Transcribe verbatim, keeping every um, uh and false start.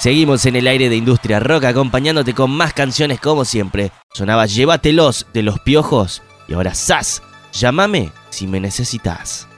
Seguimos en el aire de Industria Rock acompañándote con más canciones como siempre. Sonaba Llévatelos de Los Piojos y ahora ¡zas! Llámame si me necesitas.